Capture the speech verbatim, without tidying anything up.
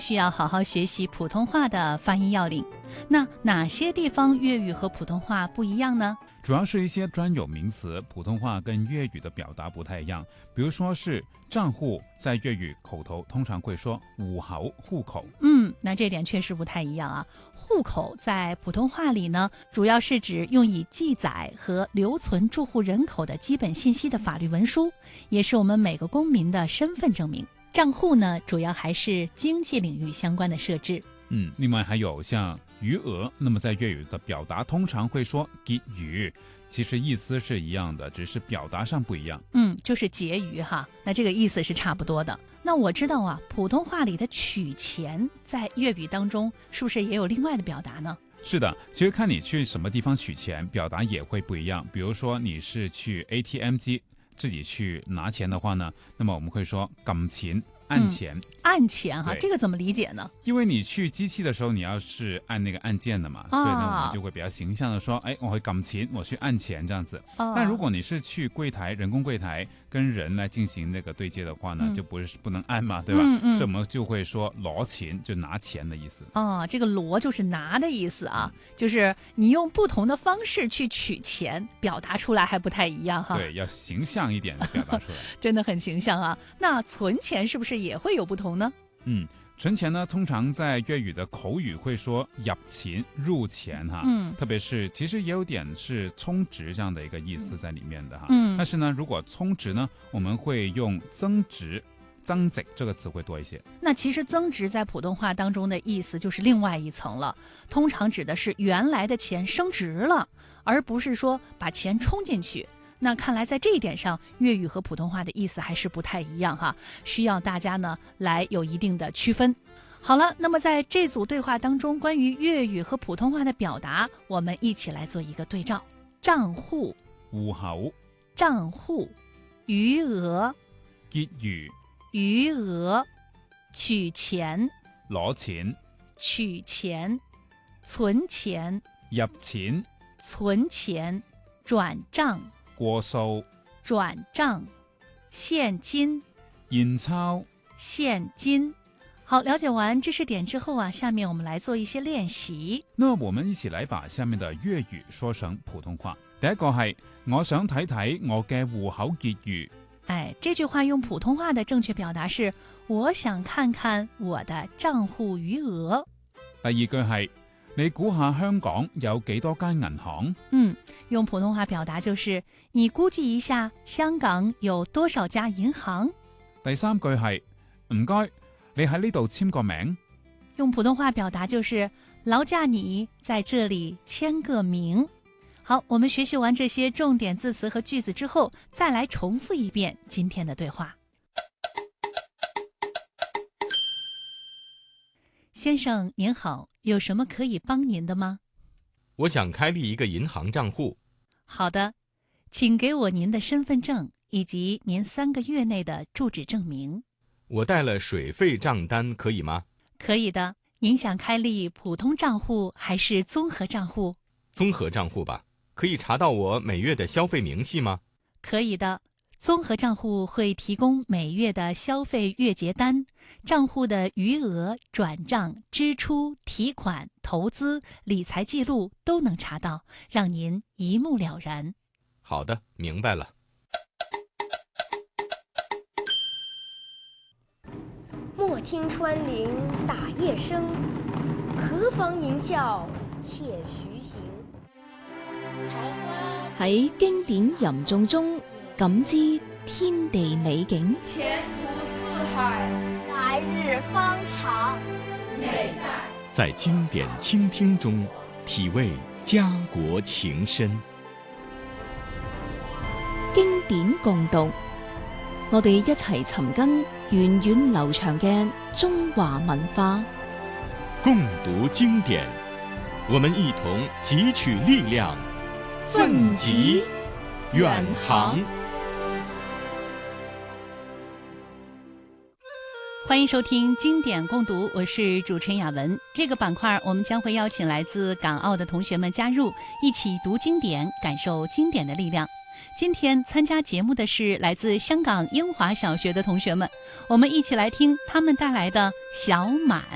需要好好学习普通话的发音要领。那哪些地方粤语和普通话不一样呢？ 主要是一些专有名词，普通话跟粤语的表达不太一样。比如说是账户，在粤语口头通常会说户口、户口。 嗯，那这点确实不太一样啊。户口在普通话里呢，主要是指用以记载和留存住户人口的基本信息的法律文书，也是我们每个公民的身份证明。账户呢，主要还是经济领域相关的设置。 嗯，另外还有像余额，那么在粤语的表达通常会说结余，其实意思是一样的，只是表达上不一样。 嗯，就是结余哈，那这个意思是差不多的。那我知道啊，普通话里的取钱在粤语当中是不是也有另外的表达呢？ 是的，其实看你去什么地方取钱，表达也会不一样。比如说你是去 A T M 机自己去拿钱的话呢，那么我们会说撳錢。按钱、嗯、 按钱哈，这个怎么理解呢？ 因为你去机器的时候，你要是按那个按键的嘛，啊、所以呢，我们就会比较形象的说，哎，我会撳錢，我去按钱这样子。啊、但如果你是去柜台、人工柜台跟人来进行那个对接的话呢，嗯、就不是不能按嘛，对吧？嗯嗯、所以我们就会说攞錢，就拿钱的意思。 啊，这个攞就是拿的意思啊，嗯、就是你用不同的方式去取钱，表达出来还不太一样哈。 对，要形象一点的表达出来， 真的很形象啊。那存钱是不是也会有不同呢？ 嗯，存钱呢，通常在粤语的口语会说入錢、入錢哈，嗯，特別是其實也有點是充值這樣的一個意思在裡面的哈，嗯，但是呢，如果充值呢，我們會用增值、增值這個詞會多一些。 那其實增值在普通話當中的意思就是另外一層了，通常指的是原來的錢升值了，而不是說把錢充進去。那看来在这一点上，粤语和普通话的意思还是不太一样哈，需要大家呢来有一定的区分。好了，那么在这组对话当中，关于粤语和普通话的表达，我们一起来做一个对照。账户、 户口、 账户、余额、 結餘、 餘額、取錢、 攞錢、 取錢、存錢、 入錢、 存錢、轉賬、 過數、 轉賬、現金、 現鈔、 現金。好，了解完知識點之後啊，下面我們來做一些練習。 那我們一起來把下面的粵語說成普通話。第一個係我想睇睇我嘅戶口結餘。 哎，這句話用普通話的正確表達是我想看看我的賬戶餘額。 第二句係你估下香港有幾多間銀行？ 嗯，用普通話表達就是你估計一下香港有多少家銀行？ 第三句係唔該，你喺呢度簽個名。 用普通話表達就是勞駕你在這裡簽個名。好，我們學習完這些重點字詞和句子之後，再來重複一遍今天的對話。先生您好，有什麼可以幫您的嗎？ 我想開立一個銀行賬戶。 好的，請給我您的身份證以及您三個月內的住址證明。 我帶了水費賬單可以嗎？ 可以的，您想開立普通賬戶還是綜合賬戶？ 綜合賬戶吧，可以查到我每月的消費明細嗎？ 可以的。綜合賬戶會提供每月的消費月結單，賬戶的餘額、轉賬、支出、提款、投資、理財記錄都能查到，讓您一目了然。 好的，明白了。 莫聽穿林打葉聲，何妨吟嘯且徐行。 喺經典吟誦中感知天地美景， 前途似海， 來日方長。 美在在經典傾聽中體味家國情深。 經典共讀，我哋一齊尋根源遠流長嘅中華文化。 共讀經典，我們一同汲取力量，奮楫遠航。 歡迎收聽經典共讀，我是主持人雅文。這個板塊我們將會邀請來自港澳的同學們加入，一起讀經典，感受經典的力量。今天參加節目的是來自香港英華小學的同學們，我們一起來聽他們帶來的小滿。